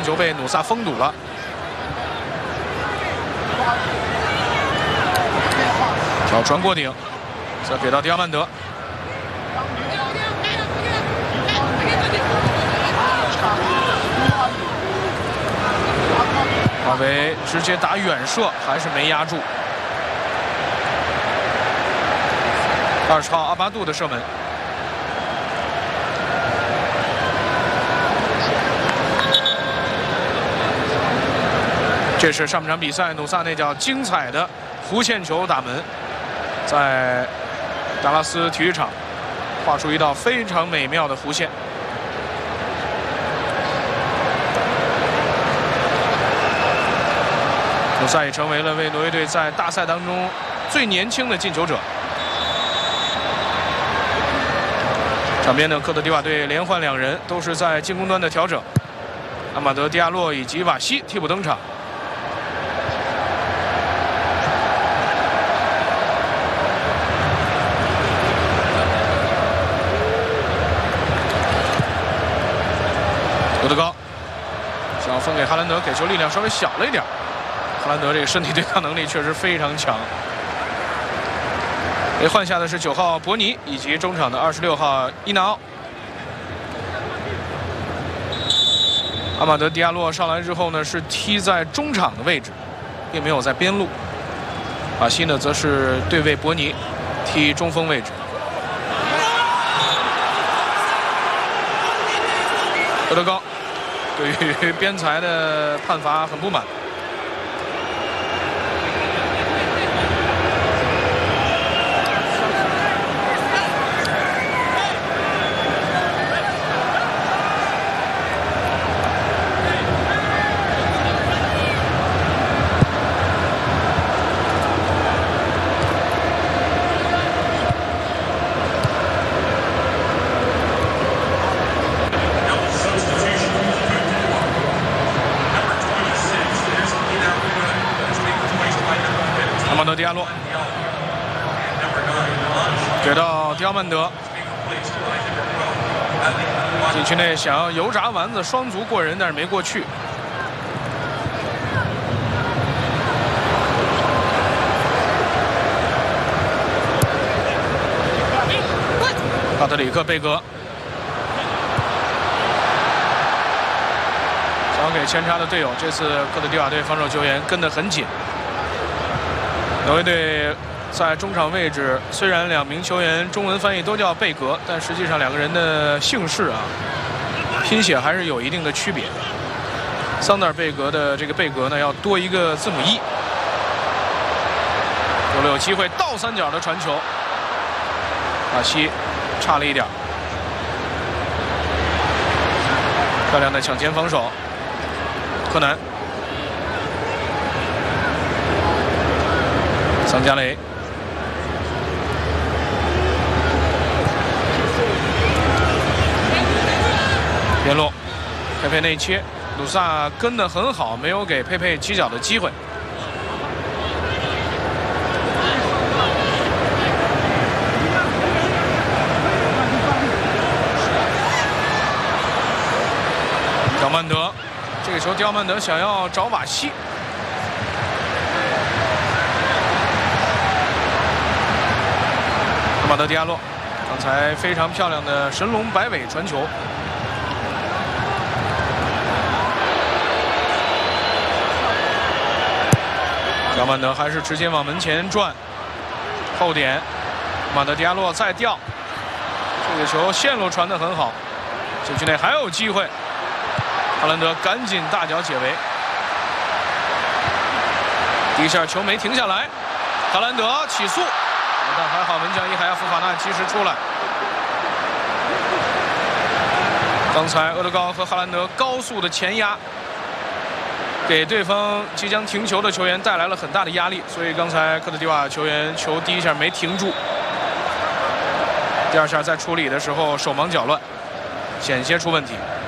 将球被努萨封堵了。挑传过顶，再给到迪亚曼德。阿维直接打远射，还是没压住。20号阿巴杜的射门。这是上半场比赛努萨那脚精彩的弧线球打门，在达拉斯体育场画出一道非常美妙的弧线。努萨也成为了为挪威队在大赛当中最年轻的进球者。场边的科特迪瓦队连换2人，都是在进攻端的调整。阿马德·迪亚洛以及瓦西替补登场。欧德高想要分给哈兰德，给球力量稍微小了一点。哈兰德这个身体对抗能力确实非常强。被换下的是9号博尼以及中场的26号伊纳奥。阿马德·迪亚洛上来之后呢，是踢在中场的位置，并没有在边路。瓦西呢，则是对位博尼，踢中锋位置。欧德高对于边裁的判罚很不满。迪亚洛给到迪奥曼德，禁区内想要油炸丸子双足过人，但是没过去。帕特里克·贝格交给前插的队友，这次科特迪瓦队防守球员跟得很紧。挪威队在中场位置，虽然2名球员中文翻译都叫贝格，但实际上2个人的姓氏啊，拼写还是有一定的区别。桑德尔贝格的这个贝格呢，要多一个字母 E。有了有机会倒三角的传球，瓦西差了一点。漂亮的抢前防守，柯南。桑加雷，边路，佩佩内切，鲁萨跟得很好，没有给佩佩起脚的机会。刁曼德，这个球刁曼德想要找瓦西。阿马德·迪亚洛，刚才非常漂亮的神龙摆尾传球。刁曼德还是直接往门前转，后点，阿马德·迪亚洛再吊，这个球线路传得很好，禁区内还有机会。哈兰德赶紧大脚解围，第一下球没停下来，哈兰德起速。但还好，门将伊海亚·福法纳及时出来。刚才厄德高和哈兰德高速的前压，给对方即将停球的球员带来了很大的压力，所以刚才科特迪瓦球员球第一下没停住，第二下在处理的时候手忙脚乱，险些出问题。